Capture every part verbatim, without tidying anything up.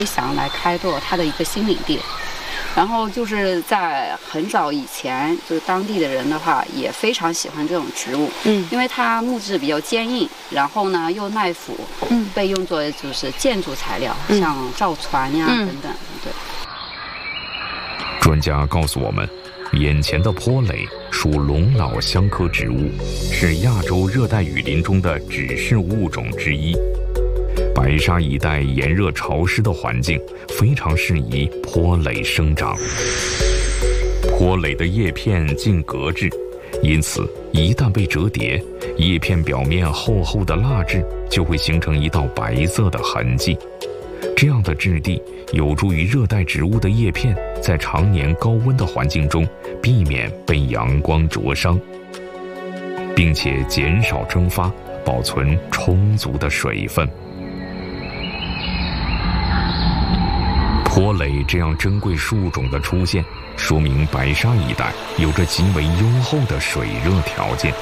想来开拓它的一个新领地。然后就是在很早以前，就是当地的人的话也非常喜欢这种植物，嗯，因为它木质比较坚硬，然后呢又耐腐，嗯，被用作就是建筑材料，嗯、像造船呀、嗯、等等，对。 专家告诉我们，眼前的坡垒属龙脑香科植物，是亚洲热带雨林中的指示物种之一。白沙一带炎热潮湿的环境非常适宜坡垒生长。坡垒的叶片近格质，因此一旦被折叠，叶片表面厚厚的蜡质就会形成一道白色的痕迹。这样的质地有助于热带植物的叶片在常年高温的环境中避免被阳光灼伤，并且减少蒸发，保存充足的水分。坡垒这样珍贵树种的出现，说明白沙一带有着极为优厚的水热条件。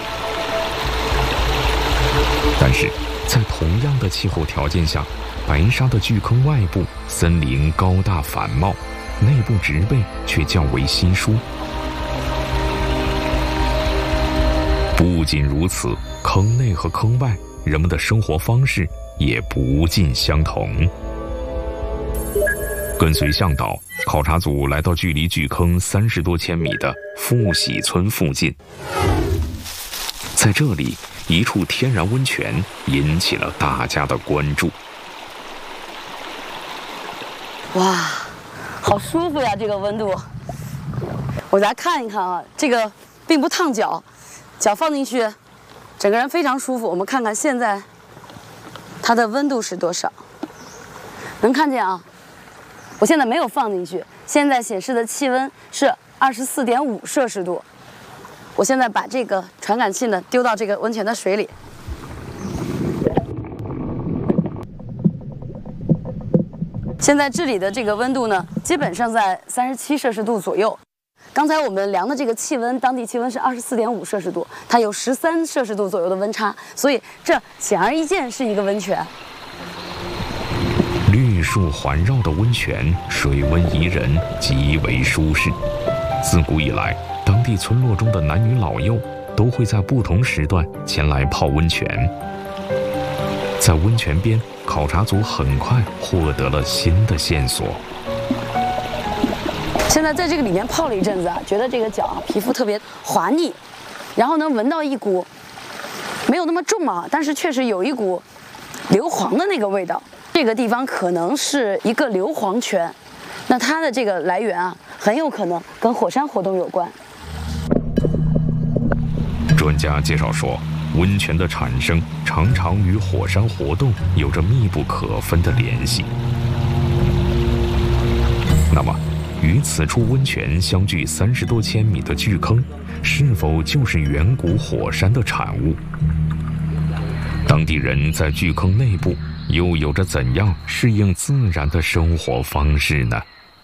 但是，在同样的气候条件下，白沙的巨坑外部森林高大繁茂，内部植被却较为稀疏。不仅如此，坑内和坑外人们的生活方式也不尽相同。跟随向导，考察组来到距离巨坑三十多千米的富喜村附近。在这里，一处天然温泉引起了大家的关注。 哇，好舒服呀！这个温度，我来看一看啊，这个并不烫脚，脚放进去，整个人非常舒服。我们看看现在它的温度是多少？能看见啊？我现在没有放进去，现在显示的气温是二十四点五摄氏度。我现在把这个传感器呢丢到这个温泉的水里。现在这里的这个温度呢，基本上在三十七摄氏度左右。刚才我们量的这个气温，当地气温是二十四点五摄氏度，它有十三摄氏度左右的温差，所以这显而易见是一个温泉。 绿树环绕的温泉，水温宜人，极为舒适。自古以来，当地村落中的男女老幼都会在不同时段前来泡温泉。在温泉边，考察组很快获得了新的线索。 现在在这个里面泡了一阵子啊，觉得这个脚啊皮肤特别滑腻，然后呢闻到一股没有那么重啊，但是确实有一股硫磺的那个味道。这个地方可能是一个硫磺泉，那它的这个来源啊，很有可能跟火山活动有关。 专家介绍说，温泉的产生常常与火山活动有着密不可分的联系。那么，与此处温泉相距三十多千米的巨坑，是否就是远古火山的产物？当地人在巨坑内部又有着怎样适应自然的生活方式呢？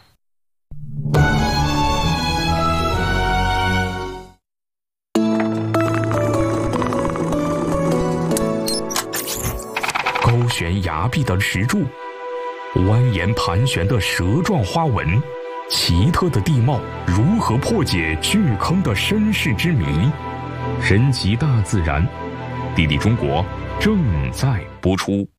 高悬崖壁的石柱，蜿蜒盘旋的蛇状花纹，奇特的地貌如何破解巨坑的身世之谜？神奇大自然，地理中国正在播出。